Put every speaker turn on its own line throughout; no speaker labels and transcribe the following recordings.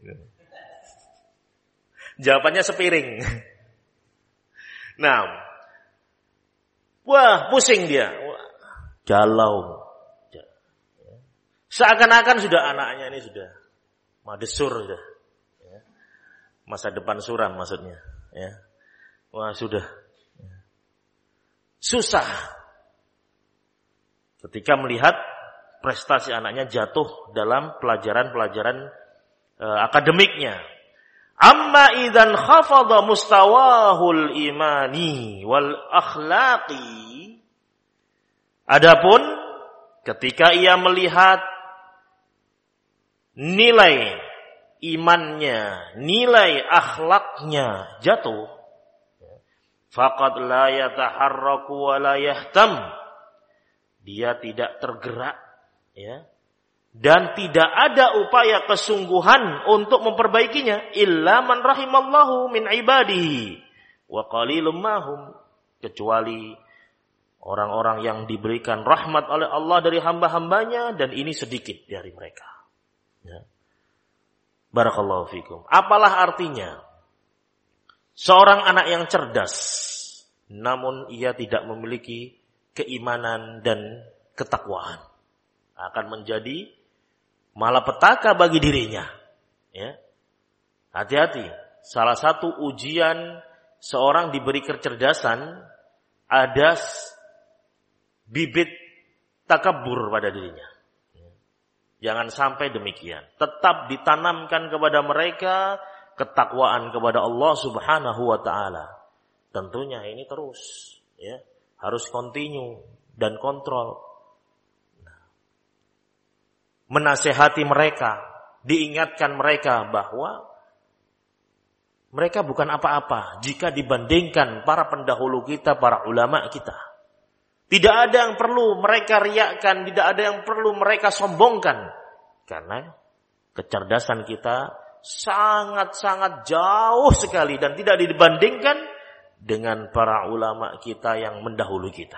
Jawabannya sepiring. Nah, wah pusing dia, galau. Seakan-akan sudah anaknya ini sudah madesur sudah. Masa depan suram maksudnya. Ya. Wah sudah. Susah. Ketika melihat prestasi anaknya jatuh dalam pelajaran-pelajaran akademiknya. Amma idzan khafadha mustawahul imani wal akhlaqi. Adapun ketika ia melihat nilai imannya, nilai akhlaknya jatuh, faqad la yataharraku wa la yahtam. Dia tidak tergerak, ya. Dan tidak ada upaya kesungguhan untuk memperbaikinya illa man rahimallahu min ibadihi wa qalilum mahum, kecuali orang-orang yang diberikan rahmat oleh Allah dari hamba-hambanya, dan ini sedikit dari mereka. Ya. Barakallahu fikum. Apalah artinya seorang anak yang cerdas namun ia tidak memiliki keimanan dan ketakwaan, akan menjadi malapetaka bagi dirinya. Ya. Hati-hati. Salah satu ujian seorang diberi kecerdasan, ada bibit takabur pada dirinya. Jangan sampai demikian. Tetap ditanamkan kepada mereka ketakwaan kepada Allah Subhanahu wa taala. Tentunya ini terus, ya, harus continue dan kontrol. Menasehati mereka, diingatkan mereka bahwa mereka bukan apa-apa jika dibandingkan para pendahulu kita, para ulama kita. Tidak ada yang perlu mereka riakkan, tidak ada yang perlu mereka sombongkan. Karena kecerdasan kita sangat-sangat jauh sekali dan tidak dibandingkan dengan para ulama kita yang mendahului kita.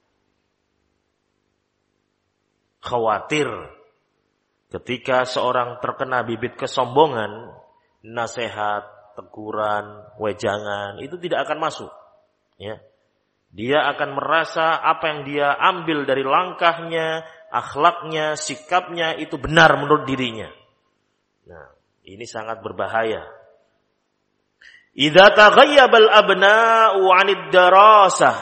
Khawatir ketika seorang terkena bibit kesombongan, nasihat, teguran, wejangan, itu tidak akan masuk. Ya. Dia akan merasa apa yang dia ambil dari langkahnya, akhlaknya, sikapnya itu benar menurut dirinya. Nah, ini sangat berbahaya. Idza taghayyabal abna'u 'anid darasah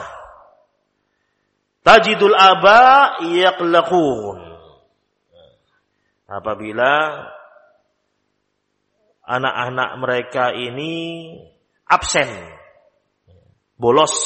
tajidul aba yaqlaqun. Apabila anak-anak mereka ini absen, bolos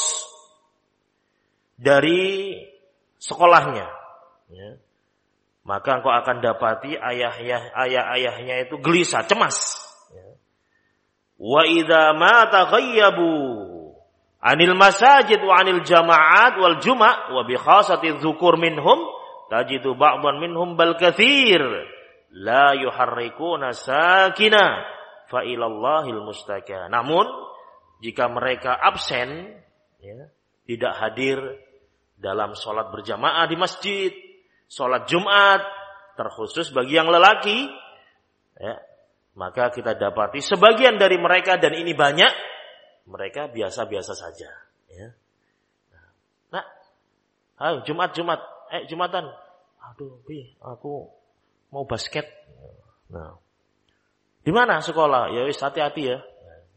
dari sekolahnya, ya, maka engkau akan dapati ayah-ayahnya itu gelisah, cemas. Wa idza ma taghayyabu 'anil masajid wa 'anil jama'at wal juma' wa bi khasati dzukur minhum tajidu ba'dhan minhum bal katsir la yuharrikuna sakina fa ilallahil mustaka. Namun jika mereka absen, ya, tidak hadir dalam sholat berjamaah di masjid, sholat Jumat terkhusus bagi yang lelaki, ya, maka kita dapati sebagian dari mereka, dan ini banyak, mereka biasa-biasa saja. Ya. Nah, ayo Jumat, Jumatan, aduh, aku mau basket. Nah, di mana sekolah? Ya wis, hati-hati ya.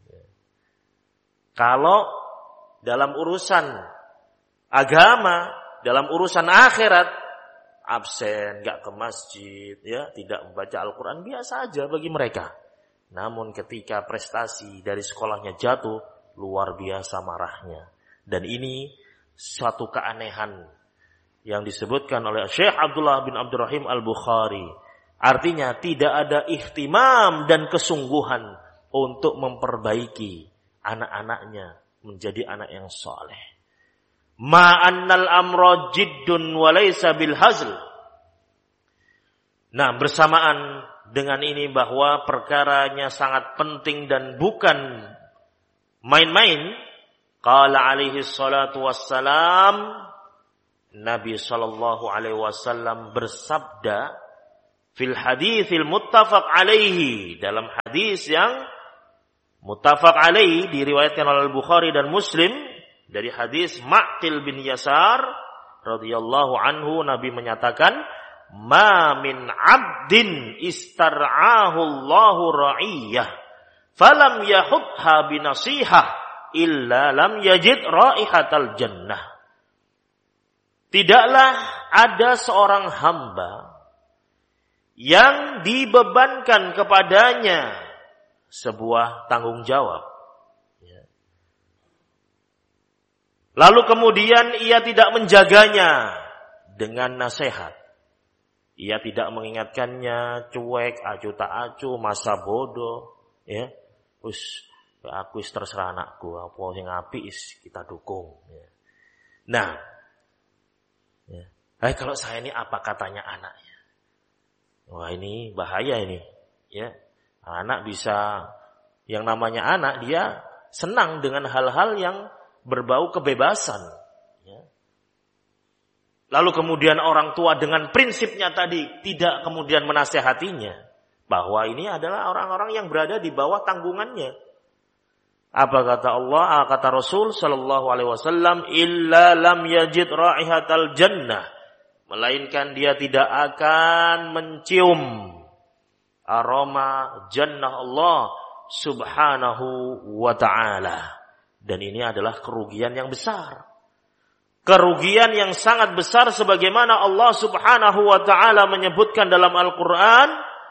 Kalau dalam urusan agama, dalam urusan akhirat, absen, gak ke masjid, ya, tidak membaca Al-Quran, biasa aja bagi mereka. Namun ketika prestasi dari sekolahnya jatuh, luar biasa marahnya. Dan ini suatu keanehan yang disebutkan oleh Syekh Abdullah bin Abdurrahim Al-Bukhari. Artinya tidak ada ihtimam dan kesungguhan untuk memperbaiki anak-anaknya menjadi anak yang saleh. Ma'annal amra jiddun wa laysa bil hazl. Nah, bersamaan dengan ini bahwa perkaranya sangat penting dan bukan main-main. Qala alaihi salatu wassalam, Nabi sallallahu alaihi wasallam bersabda fil haditsil muttafaq alaihi, dalam hadis yang muttafaq alaihi diriwayatkan oleh Bukhari dan Muslim dari hadis Ma'qil bin Yasar radhiyallahu anhu, Nabi menyatakan, "Ma min 'abdin istar'ahu Allahu ra'iyah falam yahudha binasihah illa lam yajid raihatal jannah." Tidaklah ada seorang hamba yang dibebankan kepadanya sebuah tanggung jawab, lalu kemudian ia tidak menjaganya dengan nasihat. Ia tidak mengingatkannya, cuek, acuh tak acuh, masa bodoh, ya. Aku terserah anakku, apa yang apik kita dukung. Ya. Nah, ya. Kalau saya ini apa katanya anaknya? Wah, ini bahaya ini, ya. Anak bisa, yang namanya anak, dia senang dengan hal-hal yang berbau kebebasan. Ya. Lalu kemudian orang tua dengan prinsipnya tadi tidak kemudian menasehatinya bahwa ini adalah orang-orang yang berada di bawah tanggungannya. Apa kata Allah, kata Rasul sallallahu alaihi wasallam, illa lam yajid raihatal jannah, melainkan dia tidak akan mencium aroma jannah Allah subhanahu wa ta'ala. Dan ini adalah kerugian yang besar. Kerugian yang sangat besar sebagaimana Allah subhanahu wa ta'ala menyebutkan dalam Al-Quran.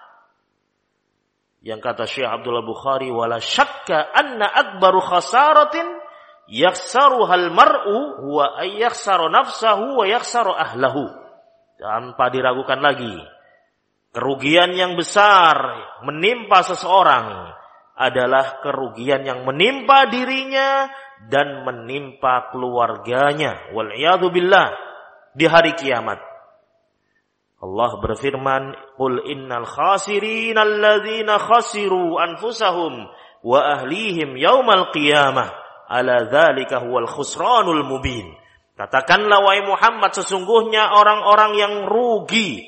Yang kata Syekh Abdullah Bukhari, wala syakka anna akbaru khasaratin yakhsaruhal mar'u huwa ayyakhsaru nafsahu wa yakhsaru ahlahu. Tanpa diragukan lagi, kerugian yang besar menimpa seseorang adalah kerugian yang menimpa dirinya dan menimpa keluarganya. Wal'iyadu billah, di hari kiamat. Allah berfirman, qul innal khasirin alladzina khasiru anfusahum wa ahlihim yaumal qiyamah ala dzalika huwal khusranul mubin. Katakanlah wahai Muhammad, sesungguhnya orang-orang yang rugi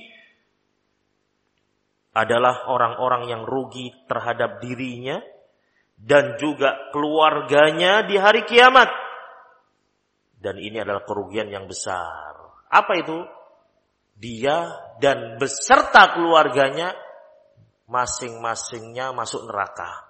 adalah orang-orang yang rugi terhadap dirinya dan juga keluarganya di hari kiamat. Dan ini adalah kerugian yang besar. Apa itu? Dia dan beserta keluarganya masing-masingnya masuk neraka.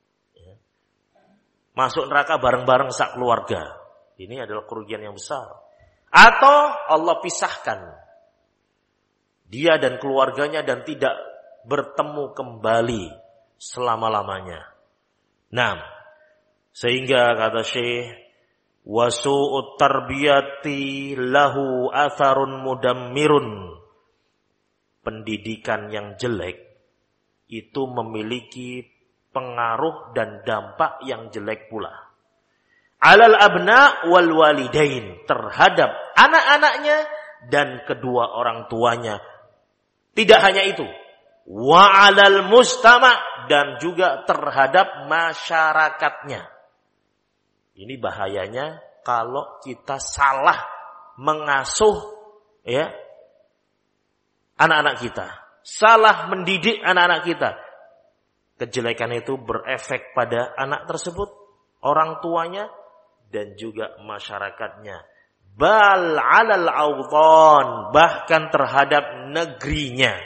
Masuk neraka bareng-bareng sak keluarga. Ini adalah kerugian yang besar. Atau Allah pisahkan dia dan keluarganya dan tidak bertemu kembali selama-lamanya. Nah, sehingga kata Syekh, wasu'ut tarbiyati lahu atharun mudammirun. Pendidikan yang jelek itu memiliki pengaruh dan dampak yang jelek pula. Alal abna wal walidain, terhadap anak-anaknya dan kedua orang tuanya. Tidak hanya itu, wa alal mustama, dan juga terhadap masyarakatnya. Ini bahayanya kalau kita salah mengasuh ya anak-anak kita, salah mendidik anak-anak kita. Kejelekan itu berefek pada anak tersebut, orang tuanya, dan juga masyarakatnya. Bal alal awdhan, bahkan terhadap negerinya.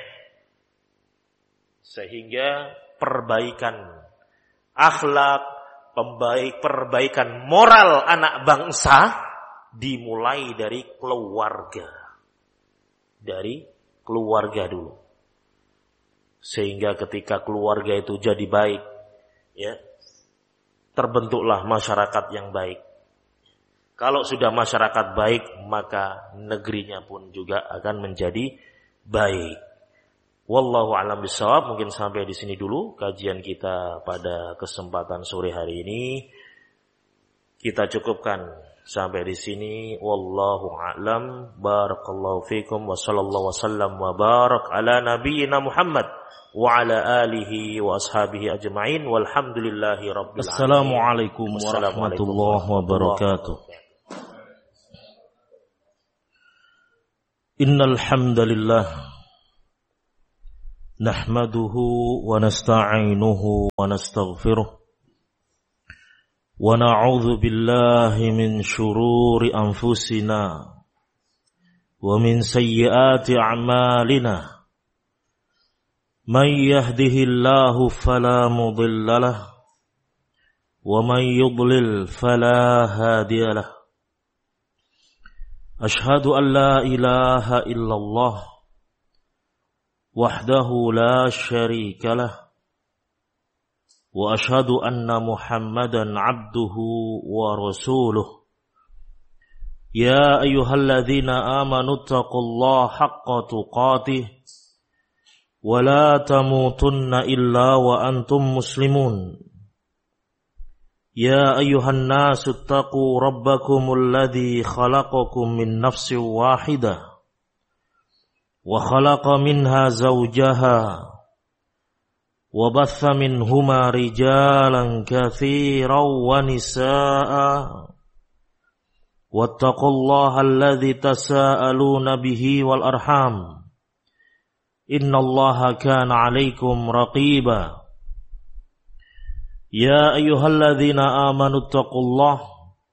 Sehingga perbaikan akhlak, perbaikan moral anak bangsa dimulai dari keluarga. Dari keluarga dulu. Sehingga ketika keluarga itu jadi baik, ya, terbentuklah masyarakat yang baik. Kalau sudah masyarakat baik, maka negerinya pun juga akan menjadi baik. Wallahu a'lam bishawab. Mungkin sampai di sini dulu kajian kita pada kesempatan sore hari ini. Kita cukupkan sampai di sini. Wallahu a'lam. Barakallahu fikum wa sallallahu wasallam wa barak ala nabiyyina Muhammad wa ala alihi wa ashabihi ajma'in walhamdulillahi rabbil alamin.
Assalamualaikum warahmatullahi wabarakatuh. Innal hamdalillah نحمده ونستعينه ونستغفره ونعوذ بالله من شرور أنفسنا ومن سيئات أعمالنا من يهده الله فلا مضل له ومن يضلل فلا هادي له أشهد أن لا إله إلا الله وحده لا شريك له وأشهد أن محمدا عبده ورسوله يا أيها الذين آمنوا اتقوا الله حق تقاته ولا تموتن إلا وأنتم مسلمون يا أيها الناس اتقوا ربكم الذي خلقكم من نفس واحدة وخلق منها زوجها وبث منهما رجالا كثيرا ونساء واتقوا الله الذي تساءلون به والأرحام إن الله كان عليكم رقيبا يا أيها الذين آمنوا اتقوا الله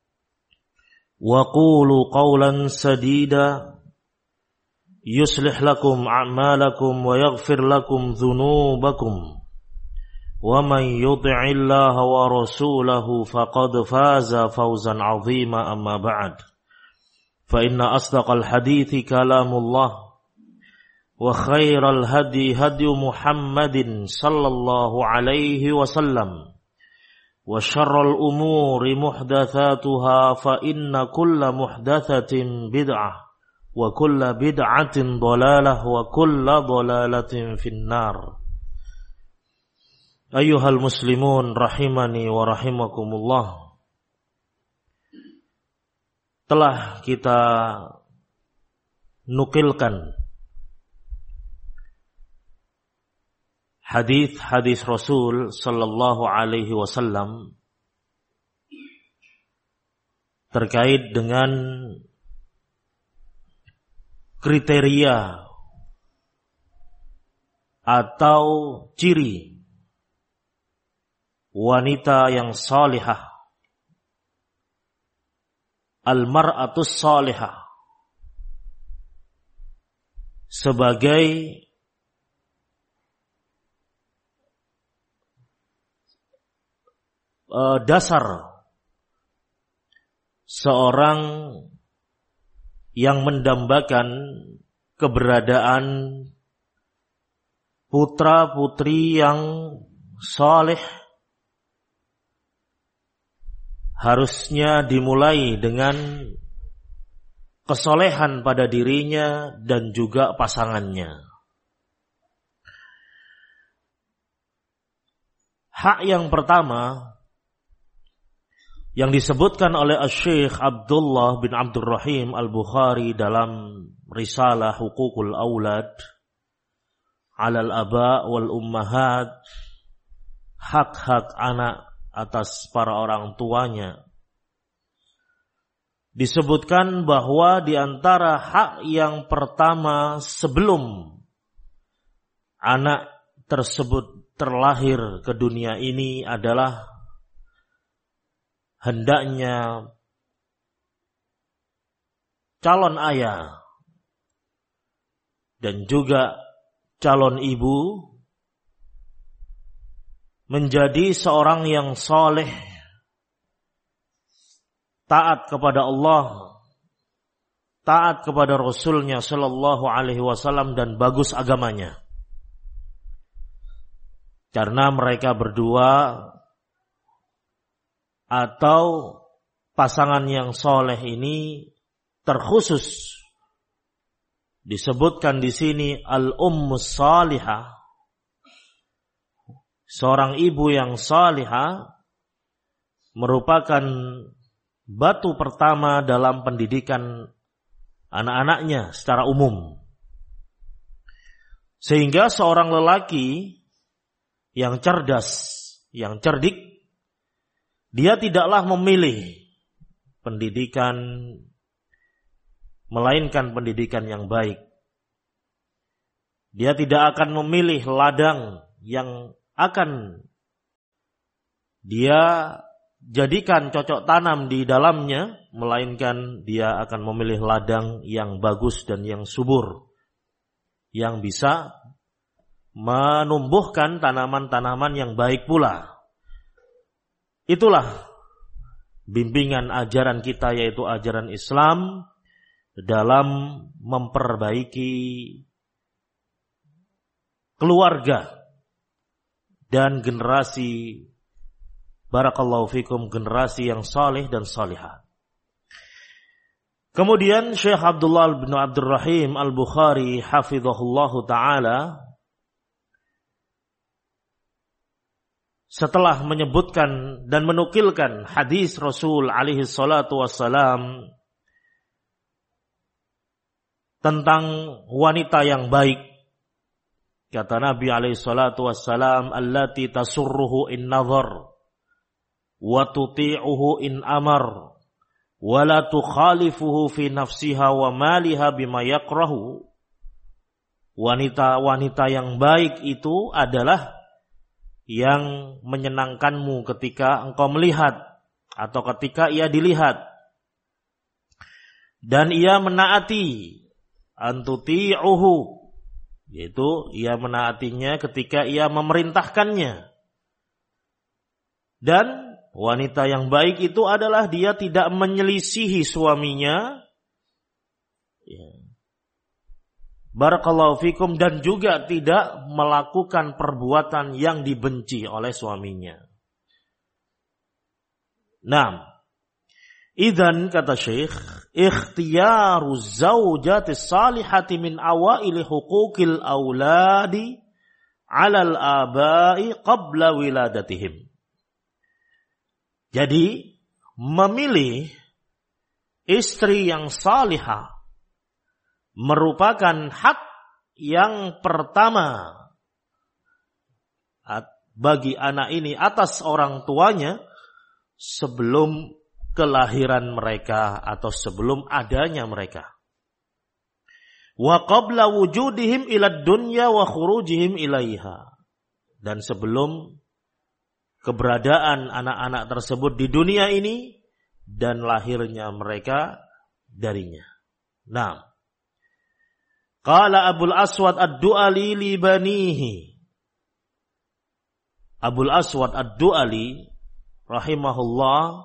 وقولوا قولا سديدا يصلح لكم أعمالكم ويغفر لكم ذنوبكم ومن يطع الله ورسوله فقد فاز فوزا عظيما أما بعد فإن أصدق الحديث كلام الله وخير الهدي هدي محمد صلى الله عليه وسلم وشر الأمور محدثاتها فإن كل محدثة بدعة وكل بدعة ضلالة وكل ضلالة في النار أيها المسلمون rahimani wa rahimakumullah. Telah kita nukilkan hadis-hadis Rasul sallallahu alaihi wasallam terkait dengan kriteria atau ciri wanita yang salihah, al-mar'atus salihah, sebagai dasar seorang yang mendambakan keberadaan putra-putri yang saleh. Harusnya dimulai dengan kesolehan pada dirinya dan juga pasangannya. Hak yang pertama yang disebutkan oleh Syekh Abdullah bin Abdurrahim Al-Bukhari dalam risalah Huququl Aulad 'alal aba wal ummahat, hak-hak anak atas para orang tuanya, disebutkan bahwa di antara hak yang pertama sebelum anak tersebut terlahir ke dunia ini adalah hendaknya calon ayah dan juga calon ibu menjadi seorang yang saleh, taat kepada Allah, taat kepada Rasulnya sallallahu alaihi wasallam dan bagus agamanya. Karena mereka berdua atau pasangan yang saleh ini terkhusus disebutkan di sini al-ummus salihah, seorang ibu yang salihah merupakan batu pertama dalam pendidikan anak-anaknya secara umum. Sehingga seorang lelaki yang cerdas, yang cerdik, dia tidaklah memilih pendidikan melainkan pendidikan yang baik. Dia tidak akan memilih ladang yang akan dia jadikan cocok tanam di dalamnya, melainkan dia akan memilih ladang yang bagus dan yang subur, yang bisa menumbuhkan tanaman-tanaman yang baik pula. Itulah bimbingan ajaran kita, yaitu ajaran Islam dalam memperbaiki keluarga dan generasi, barakallahu fikum, generasi yang saleh dan salihah. Kemudian Syekh Abdullah bin Abdurrahim Al-Bukhari hafizahullahu ta'ala setelah menyebutkan dan menukilkan hadis Rasul alaihi salatu wassalam tentang wanita yang baik, kata Nabi alaihi salatu wassalam, allati tasurruhu in nazar wa tuti'uhu in amar wa la tukhalifuhu fi nafsiha wa maliha bima yakrahu. Wanita-wanita yang baik itu adalah yang menyenangkanmu ketika engkau melihat atau ketika ia dilihat, dan ia menaati antuti'uhu, yaitu ia menaatinya ketika ia memerintahkannya. Dan wanita yang baik itu adalah dia tidak menyelisihi suaminya, barakallahu fikum, dan juga tidak melakukan perbuatan yang dibenci oleh suaminya. Nah, idzan kata Syekh, ikhtiyaru zaujati salihati min awaili huquqil auladi 'alal abai qabla wiladatihim. Jadi, memilih istri yang salihah merupakan hak yang pertama bagi anak ini atas orang tuanya sebelum kelahiran mereka atau sebelum adanya mereka. Wa qabla wujudihim ila dunya wa khurujihim ilaiha. Dan sebelum keberadaan anak-anak tersebut di dunia ini dan lahirnya mereka darinya. Nah, qala Abul Aswad Ad-Du'ali li banihi. Abul Aswad Ad-Du'ali rahimahullah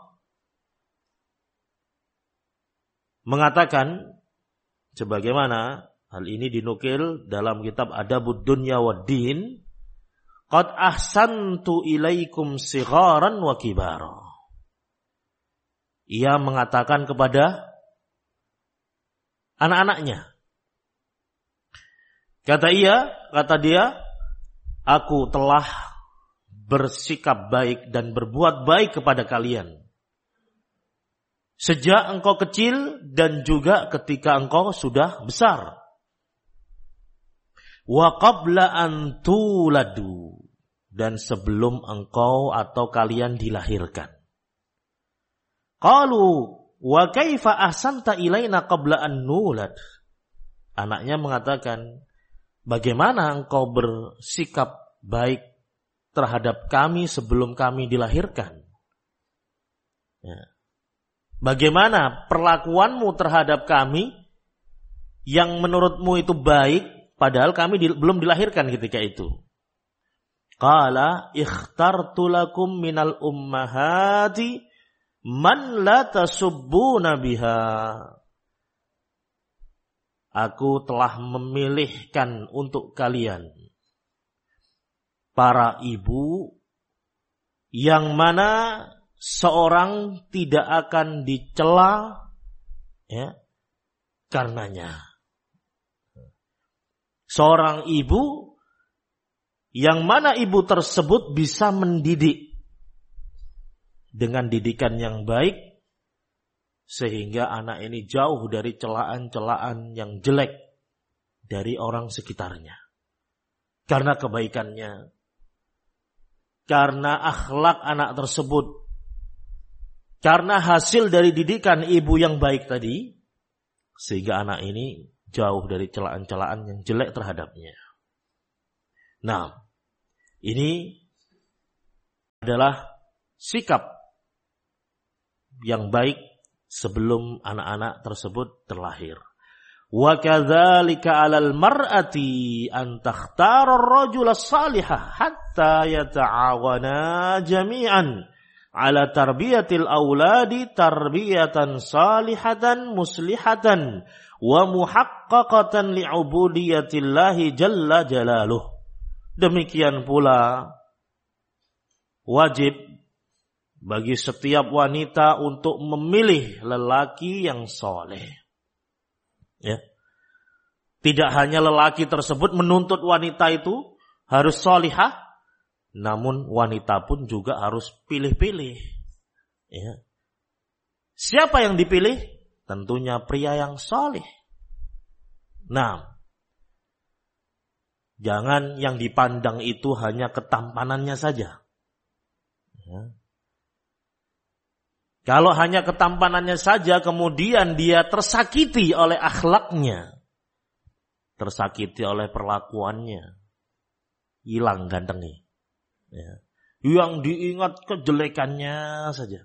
mengatakan, sebagaimana hal ini dinukil dalam kitab Adabud Dunya wad Din, qad ahsantu ilaikum sigharan wa kibara. Ia mengatakan kepada anak-anaknya, kata dia, aku telah bersikap baik dan berbuat baik kepada kalian sejak engkau kecil dan juga ketika engkau sudah besar. Wa qabla an tuladu, dan sebelum engkau atau kalian dilahirkan. Qalu wa kaifa ahsanta ilaina qabla an nulad. Anaknya mengatakan, bagaimana engkau bersikap baik terhadap kami sebelum kami dilahirkan? Ya. Bagaimana perlakuanmu terhadap kami yang menurutmu itu baik, padahal kami belum dilahirkan ketika itu? Qala ikhtartu lakum minal ummahati man la tasubbuna biha. Aku telah memilihkan untuk kalian para ibu yang mana seorang tidak akan dicela karenanya. Seorang ibu yang mana ibu tersebut bisa mendidik dengan didikan yang baik sehingga anak ini jauh dari celaan-celaan yang jelek dari orang sekitarnya. Karena kebaikannya, karena akhlak anak tersebut, karena hasil dari didikan ibu yang baik tadi, sehingga anak ini jauh dari celaan-celaan yang jelek terhadapnya. Nah, ini adalah sikap yang baik sebelum anak-anak tersebut terlahir. Wa kadzalika 'alal mar'ati an takhtara ar-rajula as-salihah hatta yata'awana jami'an 'ala tarbiyatil auladi tarbiyatan salihatan muslihatan wa muhaqqaqatan li'ubudiyatillahi jalla jalaluh. Demikian pula wajib bagi setiap wanita untuk memilih lelaki yang soleh. Ya. Tidak hanya lelaki tersebut menuntut wanita itu harus solihah, namun wanita pun juga harus pilih-pilih. Ya. Siapa yang dipilih? Tentunya pria yang soleh. Nah, jangan yang dipandang itu hanya ketampanannya saja. Ya. Kalau hanya ketampanannya saja, kemudian dia tersakiti oleh akhlaknya, tersakiti oleh perlakuannya, hilang gantengnya. Ya. Yang diingat kejelekannya saja.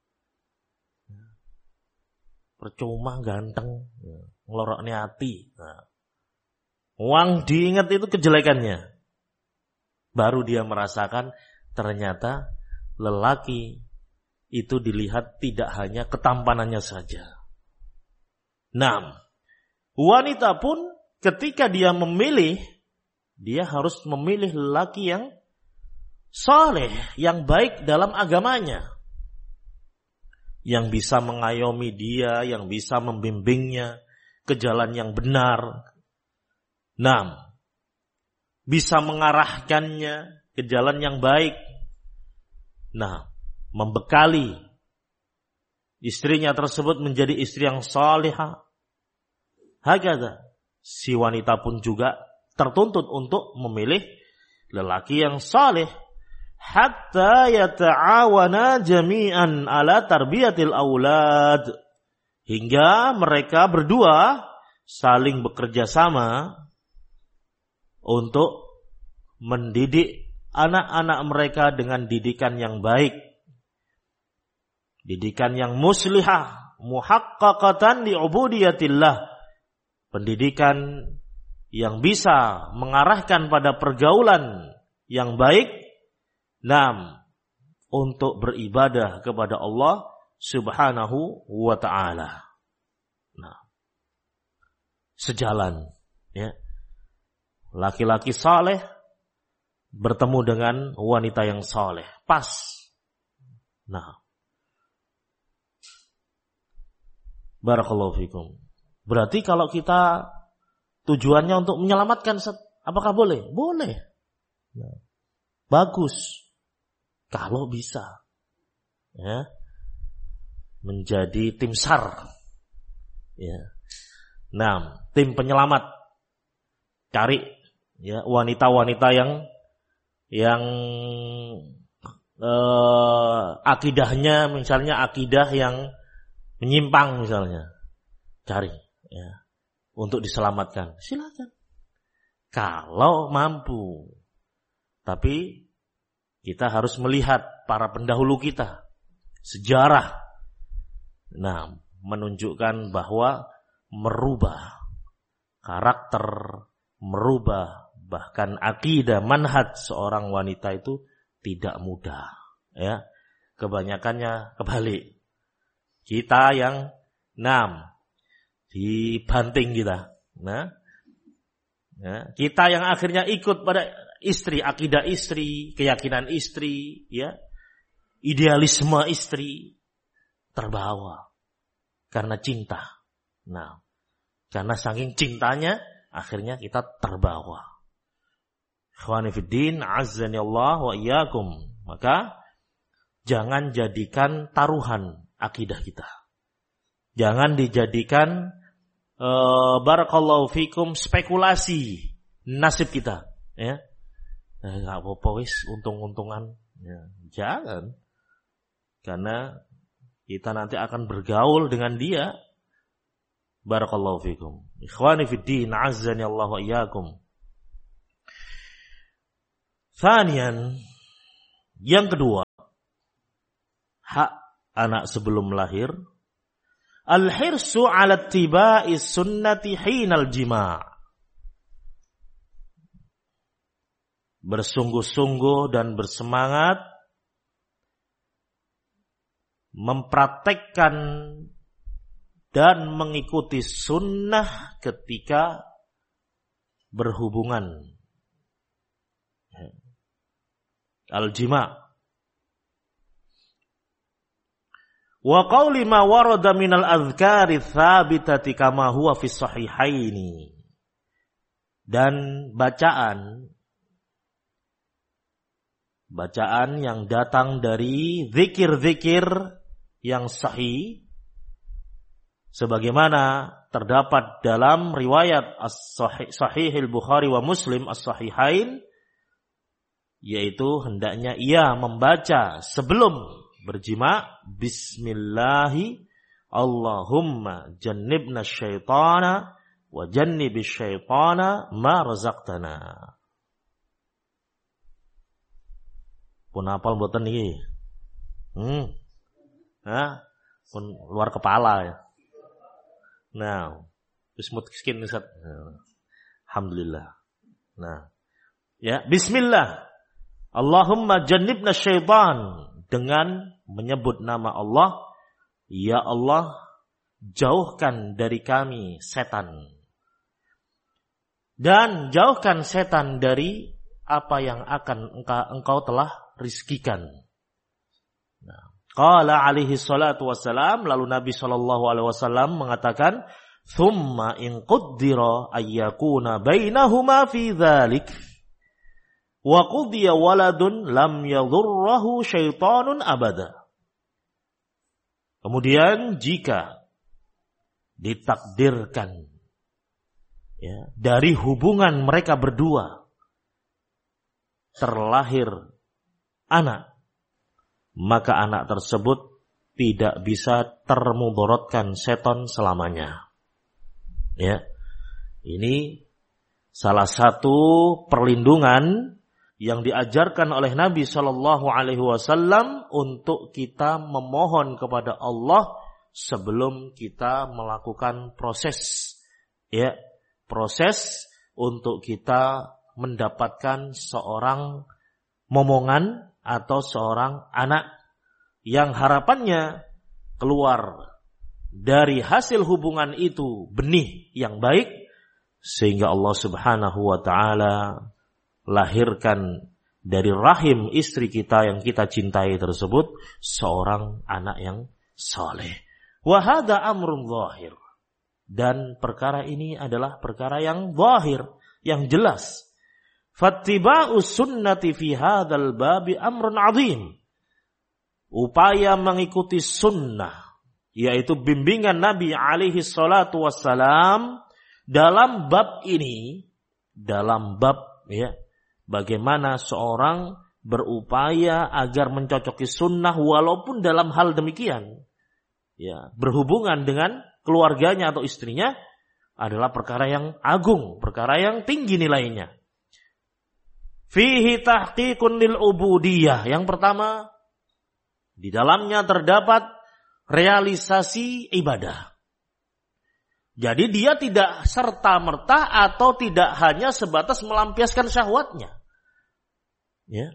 Percuma ganteng, ngeloroknya hati. Nah. Uang diingat itu kejelekannya. Baru dia merasakan ternyata lelaki itu dilihat tidak hanya ketampanannya saja. Nah, wanita pun ketika dia memilih, dia harus memilih lelaki yang saleh, yang baik dalam agamanya, yang bisa mengayomi dia, yang bisa membimbingnya ke jalan yang benar. Nah, bisa mengarahkannya ke jalan yang baik. Nah, membekali istrinya tersebut menjadi istri yang salihah. Hakadha, si wanita pun juga tertuntut untuk memilih lelaki yang saleh. Hatta yata'awana jami'an ala tarbiyatil aulad. Hingga mereka berdua saling bekerja sama untuk mendidik anak-anak mereka dengan didikan yang baik. Didikan yang muslihah, muhaqqaqatan li'ubudiyatillah. Pendidikan yang bisa mengarahkan pada pergaulan yang baik, untuk beribadah kepada Allah Subhanahu wa ta'ala. Nah, sejalan, ya. Laki-laki saleh bertemu dengan wanita yang saleh, pas. Nah, barakallahu fikum. Berarti kalau kita tujuannya untuk menyelamatkan, apakah boleh? Boleh. Nah, bagus. Kalau bisa. Ya. Menjadi tim SAR. Ya. Nah, tim penyelamat. Cari ya wanita-wanita yang akidahnya misalnya akidah yang menyimpang misalnya, cari ya untuk diselamatkan, silakan kalau mampu. Tapi kita harus melihat para pendahulu kita, sejarah, menunjukkan bahwa merubah karakter, merubah bahkan akidah, manhaj seorang wanita itu tidak mudah. Ya, kebanyakannya kebalik. Kita yang dibanting kita. Kita yang akhirnya ikut pada istri, akidah istri, keyakinan istri, ya, idealisme istri, terbawa karena cinta. Karena saking cintanya akhirnya kita terbawa. Ikhwani fiddin, azzani Allah wa iyyakum. Maka jangan jadikan taruhan akidah kita. Jangan dijadikan barakallahu fikum spekulasi nasib kita, ya. Enggak apa-apa wis untung-untungan. Ya, jangan. Karena kita nanti akan bergaul dengan dia. Barakallahu fikum. Ikhwani fiddin, azzani Allah wa iyyakum. Thanian, yang kedua, hak anak sebelum lahir, al-hirsu 'ala ittiba'i sunnati hinal jima'. Bersungguh-sungguh dan bersemangat mempraktekkan dan mengikuti sunnah ketika berhubungan. Al-jima'. Wa qawli ma warada minal adhkari thabitati kama huwa fis sahihaini. Dan bacaan yang datang dari zikir-zikir yang sahih sebagaimana terdapat dalam riwayat as-sahih al-Bukhari wa Muslim as-sahihain, yaitu hendaknya ia membaca sebelum berjima, bismillahi Allahumma jannibna syaitana wa jannibis syaitana ma razaqtana. Pun hafal mboten iki? Pun luar kepala ya. Nah, wis mutskin Ustaz. Alhamdulillah. Nah, ya, bismillah. Allahumma jannibna syaitan, dengan menyebut nama Allah, ya Allah, jauhkan dari kami setan. Dan jauhkan setan dari apa yang akan engkau telah rizkikan. Nah, qala alaihi salatu wassalam, lalu Nabi sallallahu alaihi wasallam mengatakan, thumma in quddira ayyakuna bainahuma fi dzalik wa qudiya waladun lam yadhurruhu syaitanun abada. Kemudian jika ditakdirkan ya, dari hubungan mereka berdua terlahir anak, maka anak tersebut tidak bisa termudaratkan setan selamanya. Ya, ini salah satu perlindungan yang diajarkan oleh Nabi Shallallahu Alaihi Wasallam untuk kita memohon kepada Allah sebelum kita melakukan proses, ya, proses untuk kita mendapatkan seorang momongan atau seorang anak yang harapannya keluar dari hasil hubungan itu benih yang baik, sehingga Allah Subhanahu wa ta'ala lahirkan dari rahim istri kita yang kita cintai tersebut seorang anak yang saleh. Wa hadza amrun zahir. Dan perkara ini adalah perkara yang zahir, yang jelas. Fattiba'us sunnati fi hadzal babi amrun 'azim. Upaya mengikuti sunnah, yaitu bimbingan Nabi alaihi salatu wassalam dalam bab ini, dalam bab ya, bagaimana seorang berupaya agar mencocoki sunnah walaupun dalam hal demikian, ya, berhubungan dengan keluarganya atau istrinya adalah perkara yang agung, perkara yang tinggi nilainya. Fihi tahqiqun lil ubudiyah. Yang pertama, di dalamnya terdapat realisasi ibadah. Jadi dia tidak serta-merta atau tidak hanya sebatas melampiaskan syahwatnya. Ya.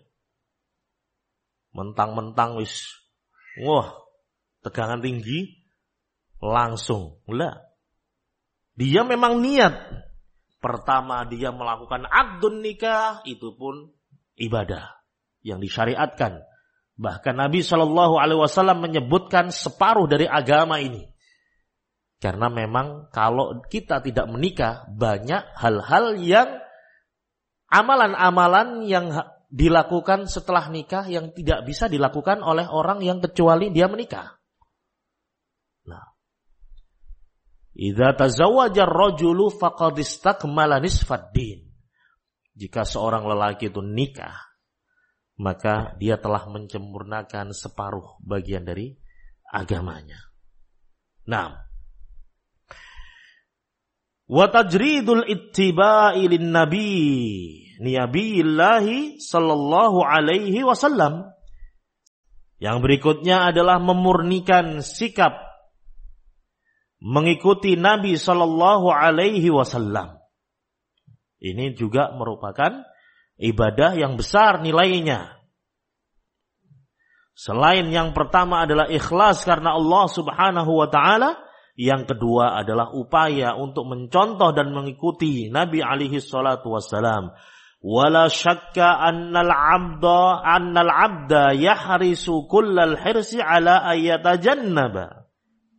Mentang-mentang wis, wah, tegangan tinggi, langsung. Lah. Dia memang niat. Pertama dia melakukan aqdun nikah, itu pun ibadah yang disyariatkan. Bahkan Nabi SAW menyebutkan separuh dari agama ini. Karena memang kalau kita tidak menikah, banyak hal-hal yang amalan-amalan yang dilakukan setelah nikah yang tidak bisa dilakukan oleh orang yang kecuali dia menikah. Nah, idza tazawwaja ar-rajulu faqad istakmala nisfad din. Jika seorang lelaki itu nikah, maka dia telah menyempurnakan separuh bagian dari agamanya. Nah, wa tajridul ittiba'i lin nabi Nabiyillahi sallallahu alaihi wasallam. Yang berikutnya adalah memurnikan sikap mengikuti Nabi sallallahu alaihi wasallam. Ini juga merupakan ibadah yang besar nilainya. Selain yang pertama adalah ikhlas karena Allah Subhanahu wa taala, yang kedua adalah upaya untuk mencontoh dan mengikuti Nabi alaihi salatu wassalam. Wala syakka annal abda yahrisu kullal hirsi ala ayatajannaba.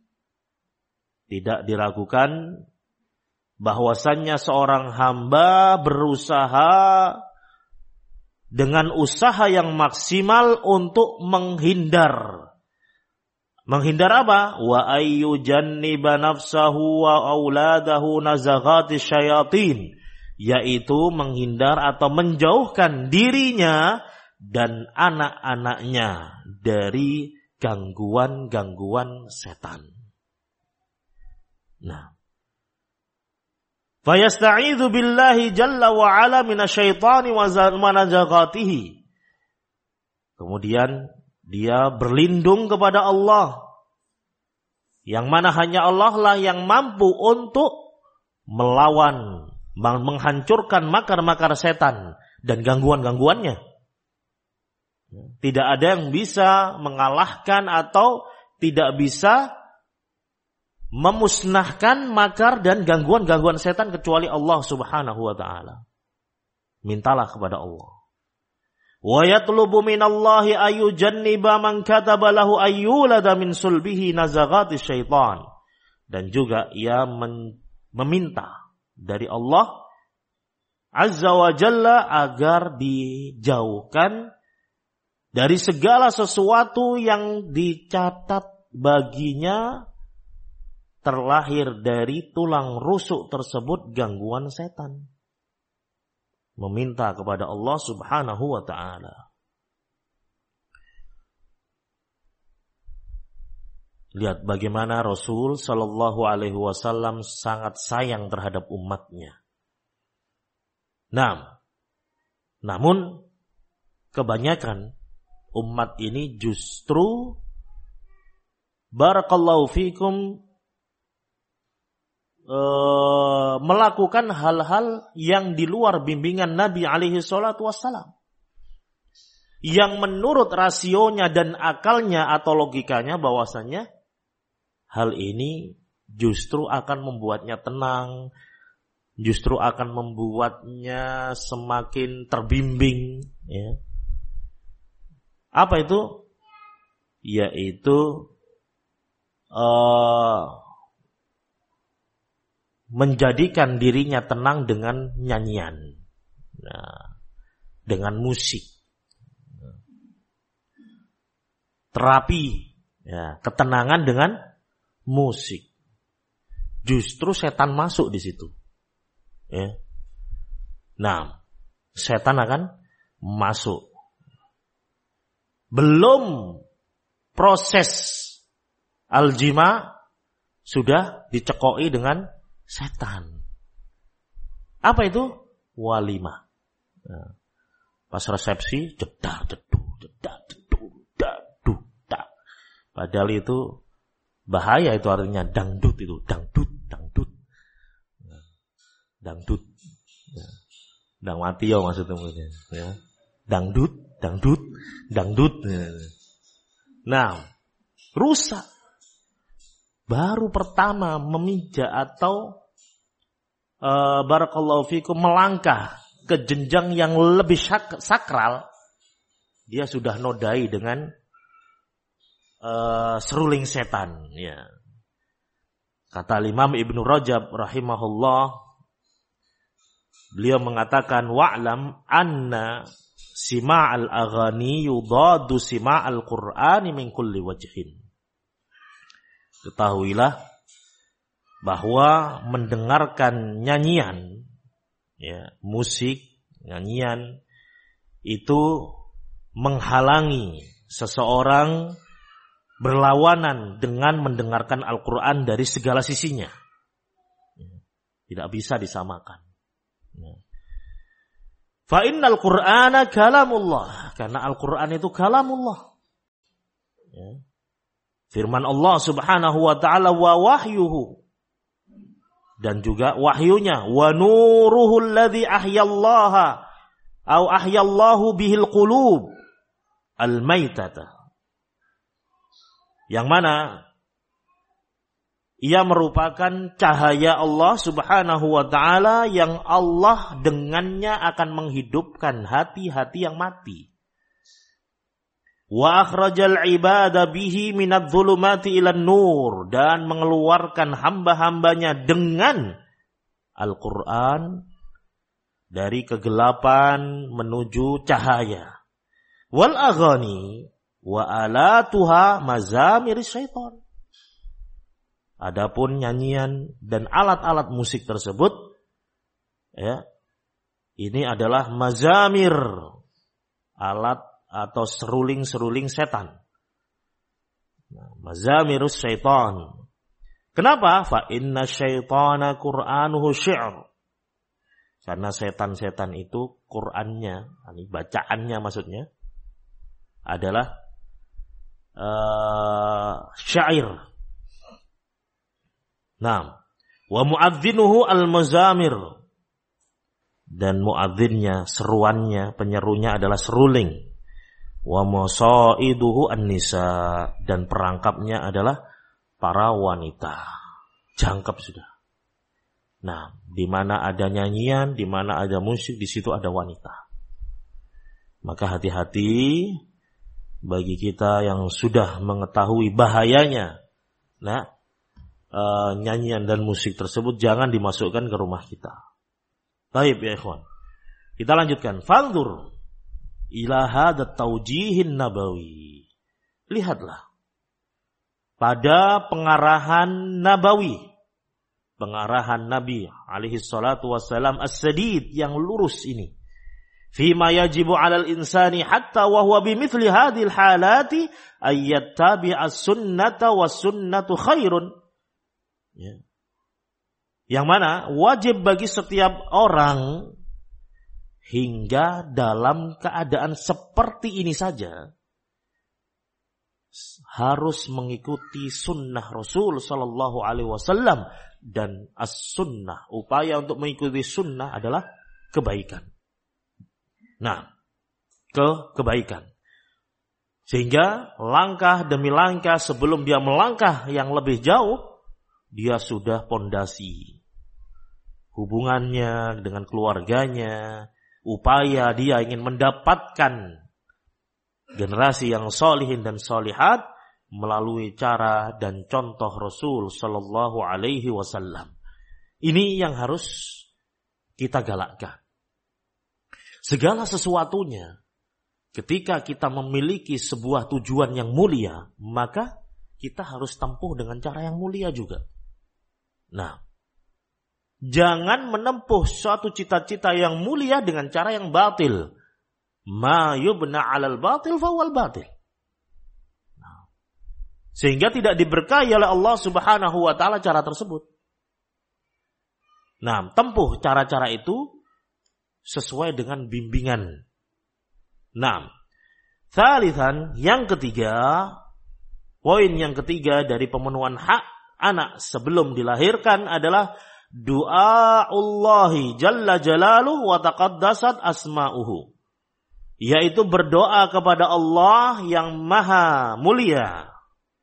Tidak diragukan bahwasannya seorang hamba berusaha dengan usaha yang maksimal untuk menghindar. Menghindar apa? Wa ayyujanniba nafsahu wa auladahu nazaghati syayatin, yaitu menghindar atau menjauhkan dirinya dan anak-anaknya dari gangguan-gangguan setan. Nah, fayasta'idzu billahi jalla wa ala minasyaitani wa nazaghatihi. Kemudian dia berlindung kepada Allah, yang mana hanya Allah lah yang mampu untuk melawan, menghancurkan makar-makar setan dan gangguan-gangguannya. Tidak ada yang bisa mengalahkan atau tidak bisa memusnahkan makar dan gangguan-gangguan setan kecuali Allah Subhanahu wa taala. Mintalah kepada Allah. Wa yatlubu minallahi ayyujanniba man kataba lahu ayyulada min sulbihi nazaghati syaitan. Dan juga ia meminta dari Allah Azza wa Jalla agar dijauhkan dari segala sesuatu yang dicatat baginya terlahir dari tulang rusuk tersebut gangguan setan. Meminta kepada Allah Subhanahu wa ta'ala. Lihat bagaimana Rasul sallallahu alaihi wasallam sangat sayang terhadap umatnya. Namun kebanyakan umat ini justru barakallahu fikum melakukan hal-hal yang di luar bimbingan Nabi alaihi salatu wassalam, yang menurut rasionya dan akalnya atau logikanya bahwasannya hal ini justru akan membuatnya tenang, justru akan membuatnya semakin terbimbing, ya. Apa itu? Yaitu menjadikan dirinya tenang dengan nyanyian, dengan musik, terapi, ya, ketenangan dengan musik. Justru setan masuk di situ, ya. Nah, setan akan masuk. Belum proses aljima sudah dicekoi dengan setan. Apa itu? Walimah. Nah, pas resepsi jedar jeduk, jedar jeduk, dadu, dak. Padahal itu bahaya, itu artinya dangdut itu, dangdut, dangdut. Dangdut. Ya. Dang mati ya maksudnya, ya. Dangdut, dangdut, dangdut. Nah, rusak. Baru pertama memijak atau barakallahu fikum melangkah ke jenjang yang lebih sakral, dia sudah nodai dengan seruling setan, ya. Kata Imam Ibnu Rajab rahimahullah, beliau mengatakan wa'lam anna sima'al aghani yudadu sima'al qur'ani min kulli wajhin. Ketahuilah bahwa mendengarkan nyanyian, ya, musik, nyanyian itu menghalangi seseorang berlawanan dengan mendengarkan Al-Quran dari segala sisinya. Tidak bisa disamakan. Fa innal Qur'ana kalamullah. Karena Al-Qur'an itu kalamullah. Ya. Firman Allah Subhanahu wa ta'ala wa wahyuhu. Dan juga wahyunya. Wa nuruhu alladhi ahyallaha. Au ahyallahu bihil qulub. Al-maitata. Yang mana ia merupakan cahaya Allah Subhanahu wa ta'ala yang Allah dengannya akan menghidupkan hati-hati yang mati. Wa akhrajal ibada bihi minadh dhulumati ilan nur. Dan mengeluarkan hamba-hambanya dengan Al-Quran dari kegelapan menuju cahaya. Wal aghani wa alatuha mazamir syaitan. Adapun nyanyian dan alat-alat musik tersebut, ya, ini adalah mazamir, alat atau seruling-seruling setan. Nah, mazamirus syaitan. Kenapa? Fa inna syaitana Qur'anuhu syi'r. Karena setan-setan itu Qur'annya, ini bacaannya maksudnya, adalah syair. Nah, wa mu'adzinuhu al-mazamir. Dan muadzinnya, seruannya, penyerunya adalah seruling. Wa musaiduhu an-nisa. Dan perangkapnya adalah para wanita. Jangkep sudah. Nah, di mana ada nyanyian, di mana ada musik, di situ ada wanita. Maka hati-hati bagi kita yang sudah mengetahui bahayanya. Nah, nyanyian dan musik tersebut jangan dimasukkan ke rumah kita. Baik ya ikhwan. Kita lanjutkan. Fanzur ila hadza taujihin nabawi. Lihatlah pada pengarahan nabawi, pengarahan Nabi alaihi salatu wassalam as-sadid yang lurus ini. Fima yajibu 'alal insani hatta wa huwa bimithli hadhil halati ayyattabi'a as-sunnata was-sunnatu khairun. Ya. Yang mana wajib bagi setiap orang hingga dalam keadaan seperti ini saja harus mengikuti sunnah Rasul Sallallahu Alaihi Wasallam, dan as-sunnah, upaya untuk mengikuti sunnah adalah kebaikan. Nah, kebaikan. Sehingga langkah demi langkah sebelum dia melangkah yang lebih jauh, dia sudah pondasi hubungannya dengan keluarganya, upaya dia ingin mendapatkan generasi yang solihin dan solihat melalui cara dan contoh Rasul Sallallahu Alaihi Wasallam. Ini yang harus kita galakkan. Segala sesuatunya, ketika kita memiliki sebuah tujuan yang mulia, maka kita harus tempuh dengan cara yang mulia juga. Nah, jangan menempuh suatu cita-cita yang mulia dengan cara yang batil. Ma yubna 'alal batil fawal batil. Nah, sehingga tidak diberkahi oleh Allah Subhanahu wa taala cara tersebut. Nah, tempuh cara-cara itu sesuai dengan bimbingan. Nah, tsalitsan, yang ketiga, poin yang ketiga dari pemenuhan hak anak sebelum dilahirkan adalah du'aullahi jalla jalaluhu wa taqaddasat asma'uhu. Yaitu berdoa kepada Allah yang maha mulia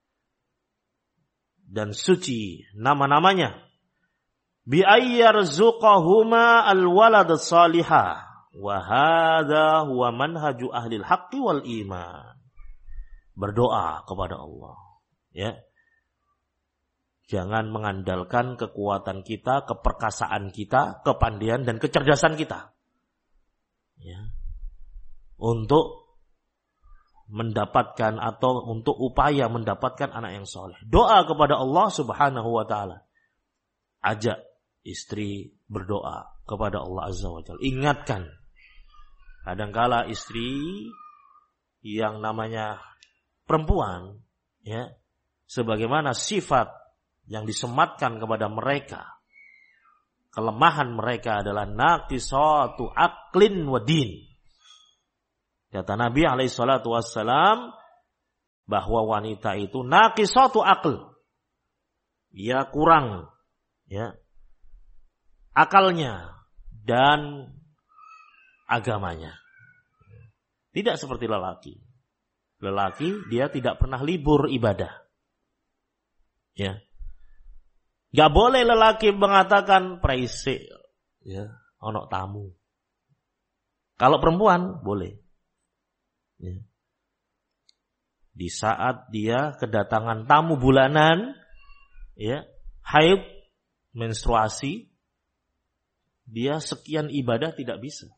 dan suci nama-namanya. Bi ayyarzuqahuma alwalad salihah. Wa hadha huwa manhaju ahlil haqqi wal iman. Berdoa kepada Allah. Ya. Jangan mengandalkan kekuatan kita, keperkasaan kita, kepandaian dan kecerdasan kita. Ya. Untuk mendapatkan atau untuk upaya mendapatkan anak yang soleh. Doa kepada Allah Subhanahu wa ta'ala. Ajak istri berdoa kepada Allah Azza wa Jalla. Ingatkan. Kadangkala istri yang namanya perempuan, ya, sebagaimana sifat yang disematkan kepada mereka, kelemahan mereka adalah naqisatu aqlin wa din. Kata Nabi alaihi salatu wassalam bahwa wanita itu naqisatu aql. Ya kurang ya akalnya dan agamanya. Tidak seperti lelaki. Lelaki dia tidak pernah libur ibadah. Ya. Gak boleh lelaki mengatakan praise, ya, ono tamu. Kalau perempuan boleh. Ya. Di saat dia kedatangan tamu bulanan, ya, haid, menstruasi, dia sekian ibadah tidak bisa.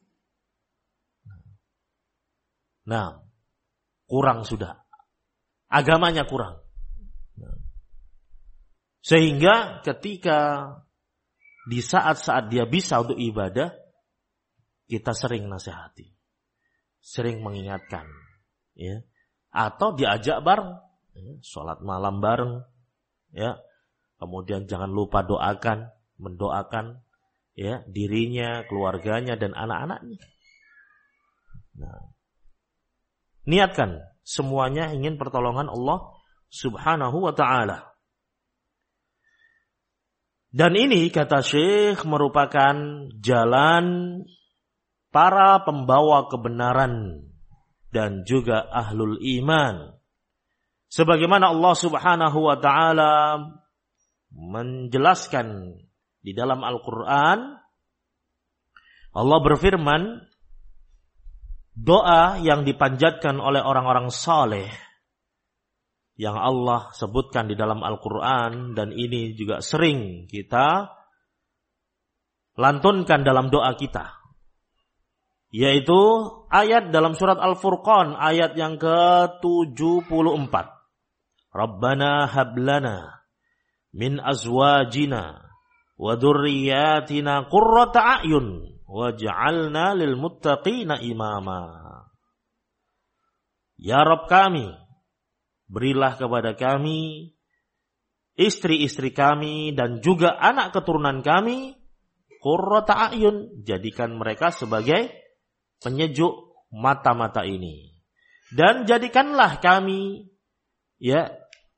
Nah, kurang sudah. Agamanya kurang. Sehingga ketika di saat-saat dia bisa untuk ibadah, kita sering nasihati. Sering mengingatkan. Ya. Atau diajak bareng. Ya. Sholat malam bareng. Ya. Kemudian jangan lupa mendoakan ya, dirinya, keluarganya, dan anak-anaknya. Nah. Niatkan semuanya ingin pertolongan Allah Subhanahu wa ta'ala. Dan ini kata Syekh merupakan jalan para pembawa kebenaran dan juga ahlul iman. Sebagaimana Allah Subhanahu wa ta'ala menjelaskan di dalam Al-Quran, Allah berfirman, doa yang dipanjatkan oleh orang-orang saleh yang Allah sebutkan di dalam Al-Quran, dan ini juga sering kita lantunkan dalam doa kita, yaitu ayat dalam surat Al-Furqan ayat yang ke-74. Rabbana hablana min azwajina wa dzurriyyatina qurrata a'yun waj'alna lil muttaqina imama. Ya Rabb kami, berilah kepada kami istri-istri kami dan juga anak keturunan kami qurrata a'yun, jadikan mereka sebagai penyejuk mata-mata ini, dan jadikanlah kami ya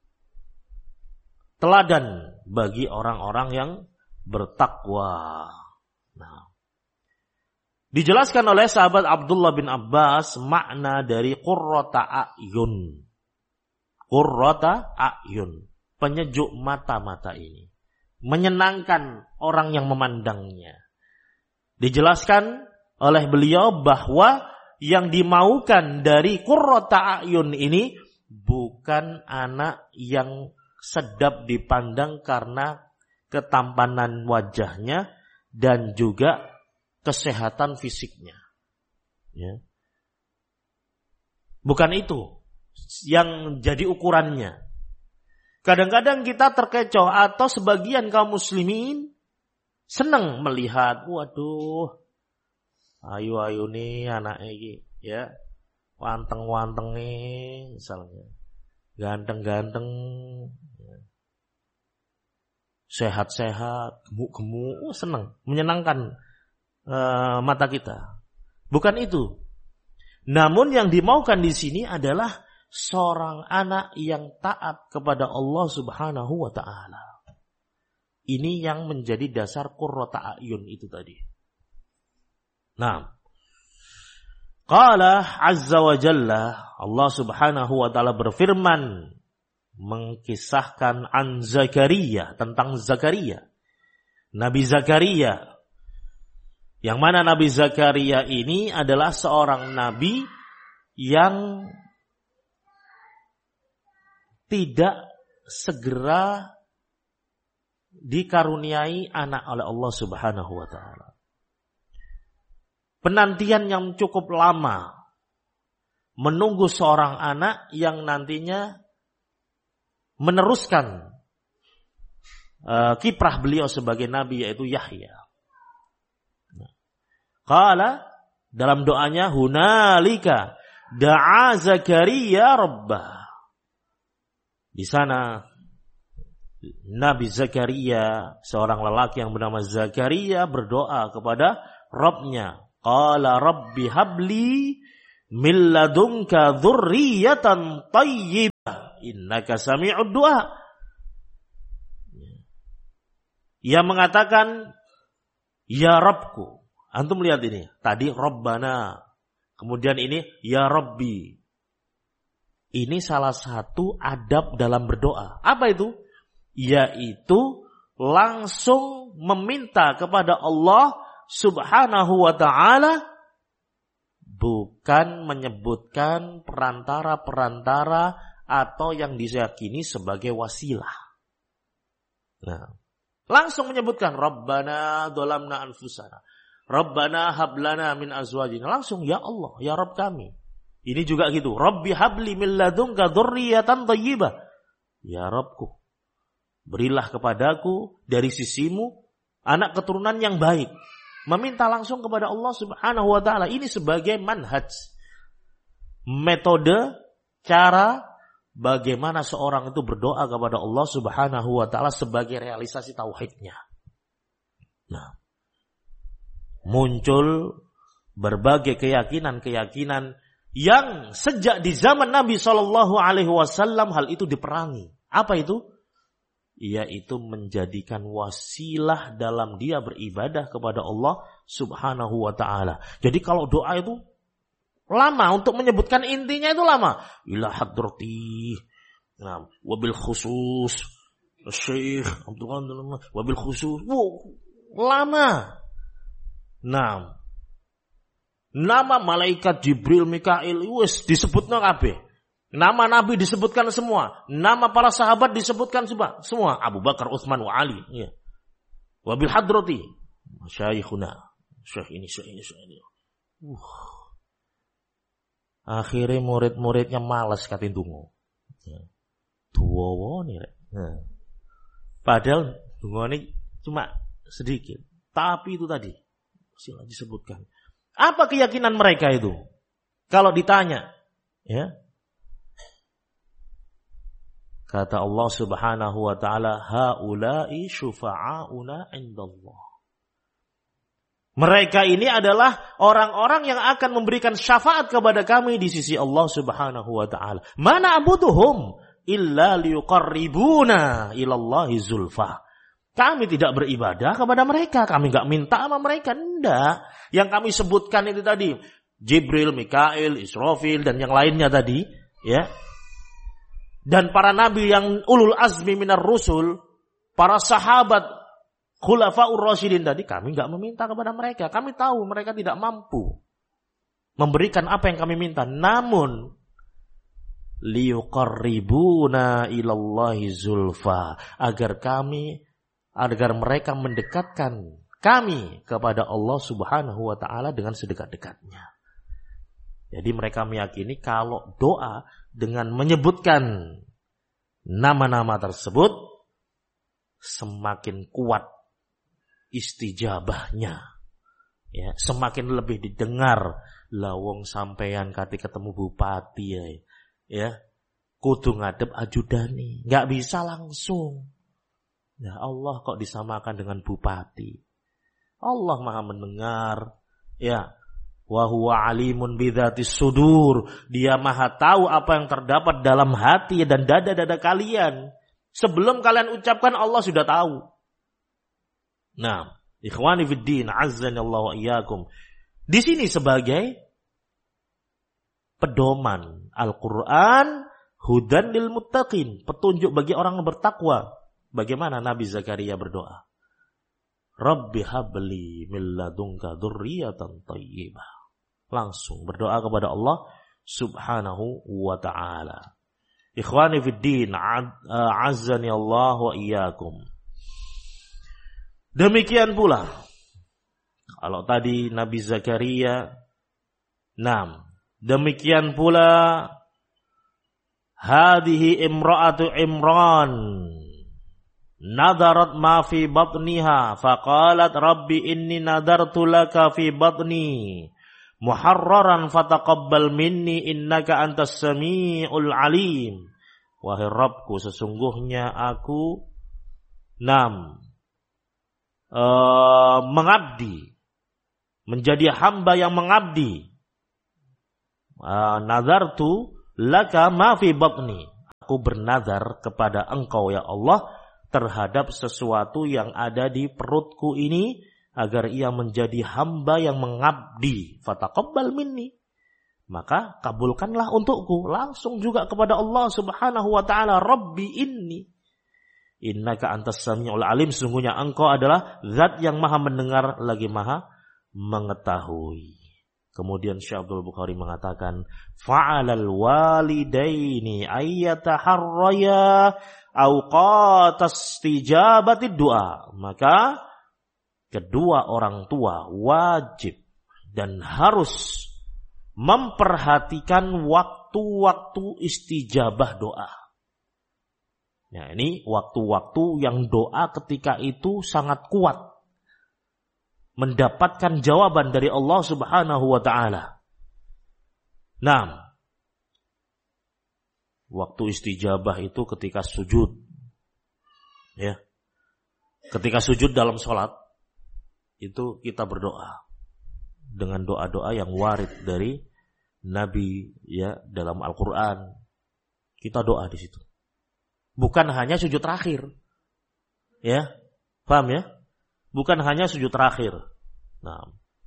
teladan bagi orang-orang yang bertakwa. Nah, dijelaskan oleh sahabat Abdullah bin Abbas makna dari qurrata a'yun. Qurrata a'yun, penyejuk mata-mata ini, menyenangkan orang yang memandangnya. Dijelaskan oleh beliau bahwa yang dimaukan dari qurrata a'yun ini bukan anak yang sedap dipandang karena ketampanan wajahnya dan juga kesehatan fisiknya. Ya. Bukan itu yang jadi ukurannya. Kadang-kadang kita terkecoh atau sebagian kaum muslimin senang melihat, waduh, ayu-ayu nih anak ini, ya, wanteng-wanteng nih, misalnya, ganteng-ganteng, ya. Sehat-sehat, gemuk-gemuk, senang, menyenangkan mata kita. Bukan itu. Namun yang dimaukan di sini adalah seorang anak yang taat kepada Allah Subhanahu wa ta'ala. Ini yang menjadi dasar qurrata a'yun itu tadi. Nah, qala azza wa jalla, Allah Subhanahu wa ta'ala berfirman mengkisahkan an Zakaria, tentang Zakaria, Nabi Zakaria, yang mana Nabi Zakaria ini adalah seorang nabi yang tidak segera dikaruniai anak oleh Allah Subhanahu wa ta'ala. Penantian yang cukup lama menunggu seorang anak yang nantinya meneruskan kiprah beliau sebagai nabi, yaitu Yahya. Qala, dalam doanya, hunalika da'a Zakaria rabbah. Di sana Nabi Zakaria, seorang lelaki yang bernama Zakaria berdoa kepada Rabbnya. Qala Rabbi habli min ladunka dzurriyyatan thayyibah innaka sami'ud du'a. Ia mengatakan, ya Rabbku. Antum lihat ini. Tadi Rabbana. Kemudian ini, ya Rabbi. Ini salah satu adab dalam berdoa. Apa itu? Yaitu langsung meminta kepada Allah Subhanahu wa ta'ala, bukan menyebutkan perantara-perantara atau yang diyakini sebagai wasilah. Nah, langsung menyebutkan Rabbana dzalamna anfusana, Rabbana hablana min azwajina. Langsung, ya Allah, ya Rabb kami. Ini juga gitu. Rabbi habli min ladunka dzurriyyatan thayyibah. Ya Rabbku, berilah kepadaku dari sisimu anak keturunan yang baik. Meminta langsung kepada Allah Subhanahu wa ta'ala. Ini sebagai manhaj, metode, cara bagaimana seorang itu berdoa kepada Allah Subhanahu wa ta'ala sebagai realisasi tauhidnya. Nah, muncul berbagai keyakinan-keyakinan yang sejak di zaman Nabi SAW hal itu diperangi. Apa itu? Yaitu menjadikan wasilah dalam dia beribadah kepada Allah Subhanahu wa ta'ala. Jadi kalau doa itu lama, untuk menyebutkan intinya itu lama. Ila hadrati, nah, wabil khusus Syekh Abdul Qadir, wabil khusus. Lama. Nah, nama malaikat Jibril, Mikail, wis disebutna kabeh. Nama Nabi disebutkan semua. Nama para sahabat disebutkan semua. Abu Bakar, Utsman, wa Ali. Ya. Wabil hadrati, Syekhuna, Syekh ini. Akhirnya murid-muridnya malas katin dungo. Ya. Tuwa nih. Nah. Padahal dungo ini cuma sedikit. Tapi itu tadi sila disebutkan. Apa keyakinan mereka itu? Kalau ditanya, ya. Kata Allah Subhanahu wa ta'ala, haula'i syufa'auna indallah. Mereka ini adalah orang-orang yang akan memberikan syafaat kepada kami di sisi Allah Subhanahu wa ta'ala. Mana abuduhum illa liyuqarribuna ilallahi zulfa. Kami tidak beribadah kepada mereka, kami enggak minta sama mereka, enggak. Yang kami sebutkan itu tadi, Jibril, Mikail, Israfil dan yang lainnya tadi, ya. Dan para nabi yang ulul azmi minar rusul, para sahabat khulafaur rasyidin tadi, kami enggak meminta kepada mereka. Kami tahu mereka tidak mampu memberikan apa yang kami minta. Namun liyuqarribuna ilallahi zulfa, agar mereka mendekatkan kami kepada Allah Subhanahu wa ta'ala dengan sedekat-dekatnya. Jadi mereka meyakini kalau doa dengan menyebutkan nama-nama tersebut semakin kuat istijabahnya, ya, semakin lebih didengar. Lawong sampeyan kate ketemu bupati, ya, kudu ngadep ajudani, nggak bisa langsung. Ya Allah kok disamakan dengan bupati? Allah Maha mendengar, ya. Wa huwa alimun bidzatis sudur. Dia Maha tahu apa yang terdapat dalam hati dan dada-dada kalian. Sebelum kalian ucapkan, Allah sudah tahu. Nah, ikhwani fiddin, azzanallahu wa iyyakum. Di sini sebagai pedoman Al-Qur'an hudan lil muttaqin, petunjuk bagi orang yang bertakwa. Bagaimana Nabi Zakaria berdoa? Rabbi habli min ladunka dzurriyyatan thayyibah. Langsung berdoa kepada Allah Subhanahu wa ta'ala. Ikhwani fiddin, azzani Allah wa iyyakum. Demikian pula, kalau tadi Nabi Zakaria, demikian pula hadhihi imra'atu Imran nadarat ma fi batniha faqalat rabbi inni nadartu laka fi batni muharraran fataqabbal minni innaka antas samiul alim. Wahai Rabbku, sesungguhnya aku mengabdi, menjadi hamba yang mengabdi. Nazartu laka ma fi batni. Aku bernazar kepada engkau ya Allah terhadap sesuatu yang ada di perutku ini agar ia menjadi hamba yang mengabdi. Fataqabbal minni. Maka kabulkanlah untukku. Langsung juga kepada Allah Subhanahu wa taala, Rabbi inni innaka antas samiul alim, sungguhnya engkau adalah zat yang maha mendengar lagi maha mengetahui. Kemudian Syekh Abdul Bukhari mengatakan, fa'alal walidaini ayyataharraya awqatas istijabatid du'a. Maka kedua orang tua wajib dan harus memperhatikan waktu-waktu istijabah doa. Nah, ini waktu-waktu yang doa ketika itu sangat kuat mendapatkan jawaban dari Allah Subhanahu wa taala. Nah, waktu istijabah itu ketika sujud. Ya. Ketika sujud dalam salat itu kita berdoa dengan doa-doa yang warid dari Nabi ya dalam Al-Qur'an. Kita doa di situ. Bukan hanya sujud terakhir. Ya. Paham ya? Bukan hanya sujud terakhir. Nah,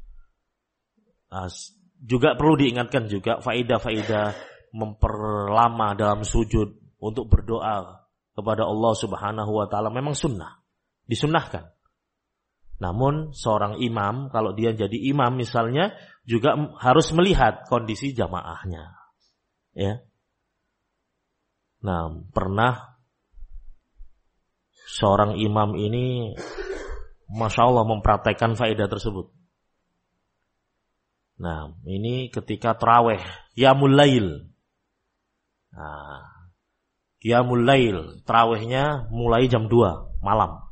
juga perlu diingatkan juga faidah-faidah memperlama dalam sujud untuk berdoa kepada Allah Subhanahu wa taala memang sunnah. Disunnahkan. Namun seorang imam kalau dia jadi imam misalnya juga harus melihat kondisi jamaahnya. Ya. Nah, pernah seorang imam ini Masya Allah mempraktekkan faedah tersebut. Nah, ini ketika tarawih, qiyamul lail. Nah, qiyamul lail, tarawihnya mulai jam 2 malam.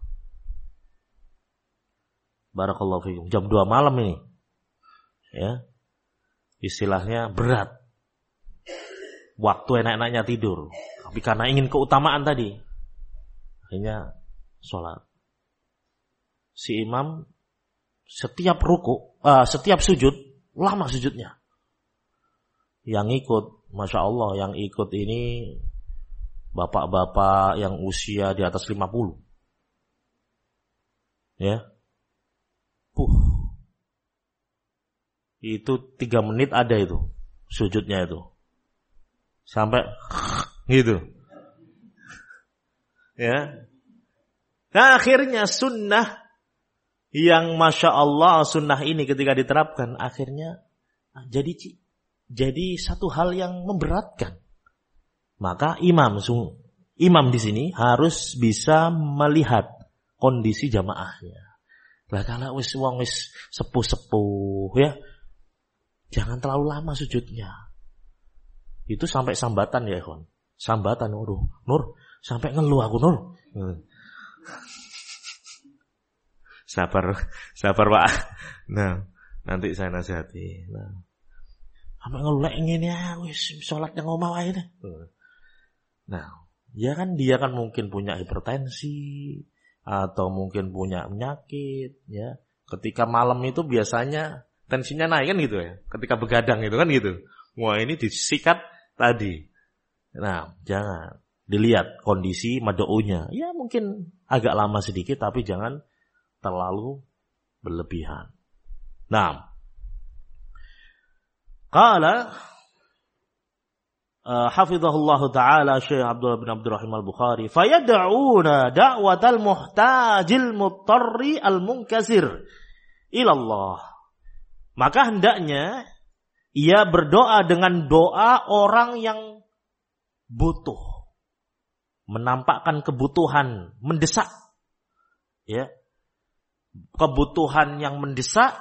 Barakallahu fikum, jam 2 malam ini. Ya. Istilahnya berat. Waktu enak-enaknya tidur. Tapi karena ingin keutamaan tadi, akhirnya sholat. Si imam setiap ruku, setiap sujud lama sujudnya. Yang ikut, Masya Allah, yang ikut ini bapak-bapak yang usia di atas 50. Ya. Itu 3 menit ada itu sujudnya itu. Sampai gitu. Ya. Nah, akhirnya sunnah yang Masya Allah sunnah ini ketika diterapkan akhirnya jadi satu hal yang memberatkan. Maka imam di sini harus bisa melihat kondisi jamaahnya. Lah kalau wis sepuh-sepuh ya, jangan terlalu lama sujudnya. Itu sampai sambatan ya, Khon. Sambatan Nur, sampai ngeluh aku Nur. Sabar Pak. Nah, nanti saya nasihati. Nah, sampai ngelek ngene ya, wis salat nang omah wae. Nah, ya kan dia kan mungkin punya hipertensi atau mungkin punya penyakit, ya. Ketika malam itu biasanya tensinya naik kan gitu ya. Ketika begadang itu kan gitu. Wah, ini disikat tadi. Nah, jangan dilihat kondisi mad'unya. Ya mungkin agak lama sedikit tapi jangan terlalu berlebihan. Nah, qala hafizahullah taala Syekh Abdullah bin Abdurrahim Al-Bukhari, fayad'una da'watal muhtajil muttarri al-munkasir ila Allah. Maka hendaknya ia berdoa dengan doa orang yang butuh, menampakkan kebutuhan mendesak. Ya. Kebutuhan yang mendesak,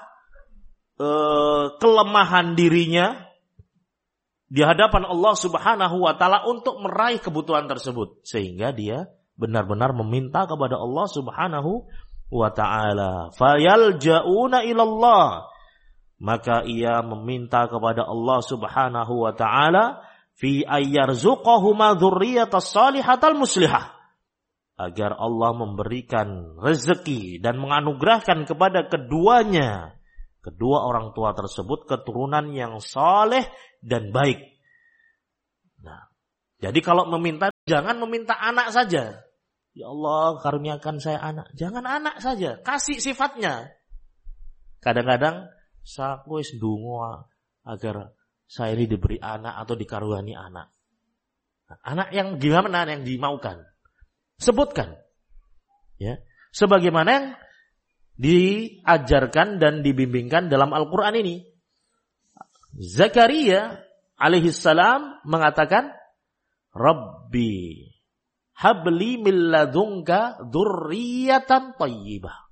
kelemahan dirinya di hadapan Allah Subhanahu wa taala untuk meraih kebutuhan tersebut, sehingga dia benar-benar meminta kepada Allah Subhanahu wa taala. Fayalja'una ilallah, maka ia meminta kepada Allah Subhanahu wa taala fi ayyarzuqahuma dzurriyyatas salihatal muslihah, agar Allah memberikan rezeki dan menganugerahkan kepada keduanya, kedua orang tua tersebut, keturunan yang saleh dan baik. Nah, jadi kalau meminta, jangan meminta anak saja. Ya Allah, karuniakan saya anak. Jangan anak saja, kasih sifatnya. Kadang-kadang saya wis ndonga agar saya ini diberi anak atau dikaruniai anak. Nah, anak yang gimana yang dimaukan? Sebutkan. Ya, sebagaimana yang diajarkan dan dibimbingkan dalam Al-Qur'an ini. Zakaria alaihissalam mengatakan, Rabbi habli min ladunka dzurriyyatan thayyibah.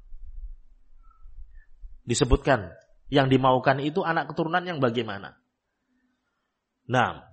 Disebutkan yang dimaukan itu anak keturunan yang bagaimana. Nah,